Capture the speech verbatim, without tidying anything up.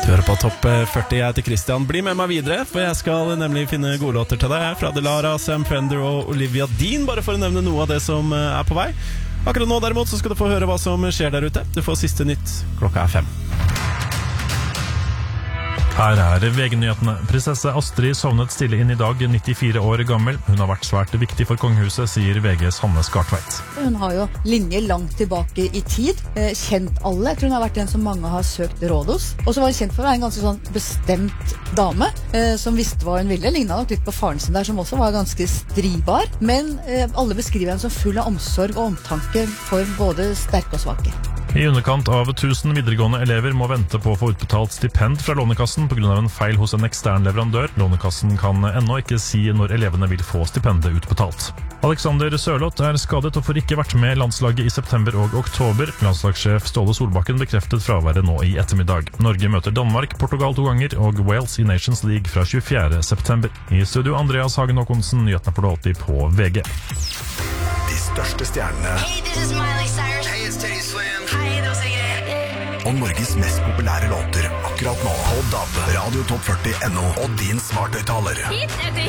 Hører på Topp førti, jeg heter Christian. Bli med meg videre, for jeg skal nemlig finne gode låter til deg fra Delara, Sam Fender og Olivia Dean, bare for å nevne noe av det som er på vei. Akkurat nå derimot så skal du få høre hva som skjer der ute. Du får siste nytt, klokka er fem. Her er V G-nyhetene. Prinsesse Astrid sovnet stille inn i dag, nittifire år gammel. Hun har vært svært viktig for kongehuset, sier V G's Hanne Skartveit. Hun har jo linje langt tilbake i tid, kjent alle. Jeg tror hun har vært en som mange har søkt råd hos. Og så var hun kjent for å være en ganske sånn bestemt dame, som visste hva hun ville. Lignet nok litt på faren sin der, som også var ganske stribar. Men alle beskriver henne som full av omsorg og omtanke for både sterke og svake. I underkant av tusen videregående elever må vente på å få utbetalt stipend fra Lånekassen på grunn av en feil hos en ekstern leverandør. Lånekassen kan ennå ikke si når elevene vil få stipendet utbetalt. Alexander Sørloth er skadet og får ikke vært med landslaget i september og oktober. Landslagssjef Ståle Solbakken bekreftet fraværet nå i ettermiddag. Norge møter Danmark, Portugal to ganger og Wales i Nations League fra tjuefjerde september. I studio Andreas Hagen Håkonsen, nyhetene får du alltid på V G. De største stjernene. Hey, this is Miley Cyrus. Hey, it's Teddy Slim. Hei, det er Sigrid. Og Norges mest populære låter akkurat nå. På D A B, Radio Topp førti punktum no og din smarthøyttaler. Hit etter